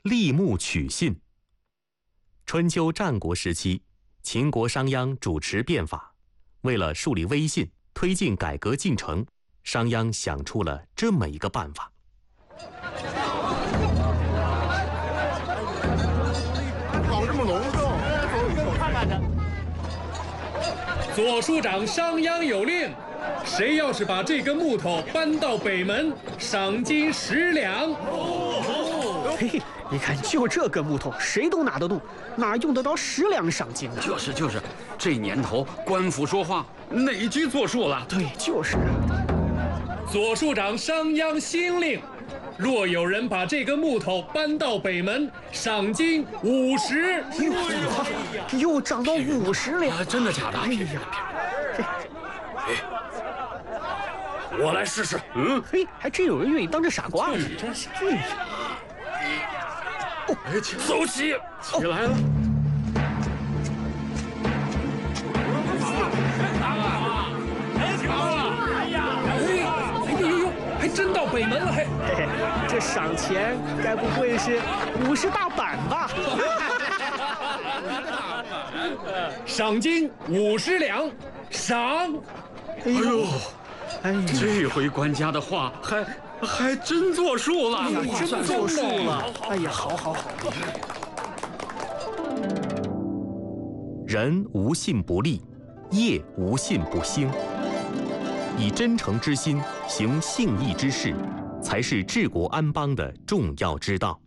立木取信。春秋战国时期，秦国商鞅主持变法，为了树立威信，推进改革进程，商鞅想出了这么一个办法。 搞这么隆重，看看去。 左庶长商鞅有令，谁要是把这根木头搬到北门，赏金10两。 嘿嘿，你看，就这根木头，谁都拿得动，哪用得到10两赏金呢？ 就是，这年头官府说话哪句作数了？ 对，就是啊。 左庶长商鞅新令，若有人把这根木头搬到北门，赏金50。 又涨到50两， 真的假的？ 哎呀， 我来试试。 嘿，还真有人愿意当这傻瓜。 真是。走起，起来了。 还真到北门了，嘿， 这赏钱该不会是50大板吧？ 赏金50两，赏。 哎呦， 哎呀， 这回官家的话还真作数了， 真作数了。哎呀，好。 人无信不立，业无信不兴。以真诚之心行信义之事，才是治国安邦的重要之道。